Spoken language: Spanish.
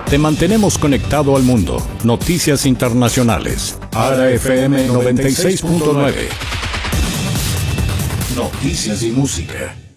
Te mantenemos conectado al mundo. Noticias internacionales. ARA FM 96.9. Noticias y música.